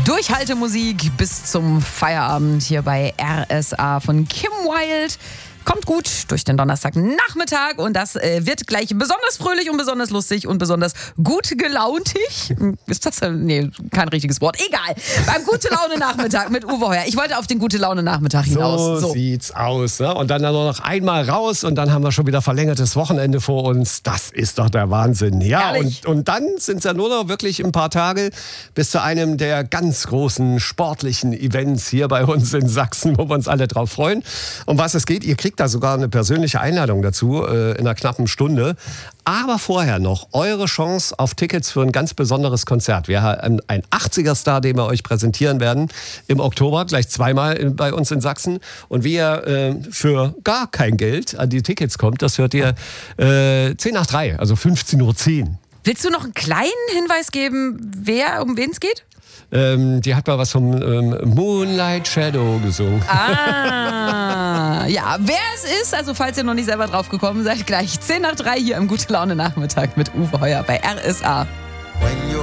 Durchhaltemusik bis zum Feierabend hier bei RSA von Kim Wilde. Kommt gut durch den Donnerstagnachmittag und das wird gleich besonders fröhlich und besonders lustig und besonders gut gelauntig. Ist das? Nee, kein richtiges Wort. Egal. Beim Gute-Laune-Nachmittag mit Uwe Heuer. Ich wollte auf den Gute-Laune-Nachmittag hinaus. So sieht's aus. Ne? Und dann nur noch einmal raus und dann haben wir schon wieder verlängertes Wochenende vor uns. Das ist doch der Wahnsinn. Ja, und dann sind es ja nur noch wirklich ein paar Tage bis zu einem der ganz großen sportlichen Events hier bei uns in Sachsen, wo wir uns alle drauf freuen. Um was es geht, ihr kriegt da sogar eine persönliche Einladung dazu in einer knappen Stunde. Aber vorher noch eure Chance auf Tickets für ein ganz besonderes Konzert. Wir haben einen 80er-Star, den wir euch präsentieren werden im Oktober, gleich zweimal bei uns in Sachsen. Und wie ihr für gar kein Geld an die Tickets kommt, das hört ihr 10 nach 3, also 15:10 Uhr. Willst du noch einen kleinen Hinweis geben, um wen es geht? Die hat mal was vom Moonlight Shadow gesungen. Ja, wer es ist, also falls ihr noch nicht selber drauf gekommen seid, gleich 10 nach 3 hier im Gute-Laune-Nachmittag mit Uwe Heuer bei RSA.